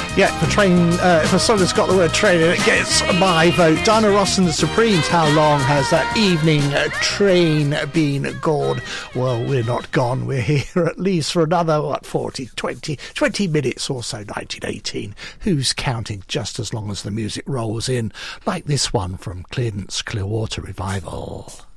Yeah, if a song has got the word train in it, gets my vote. Diana Ross and the Supremes, how long has that evening train been gone? Well, we're not gone. We're here at least for another, 20 minutes or so, 1918. Who's counting? Just as long as the music rolls in, like this one from Clearance Clearwater Revival.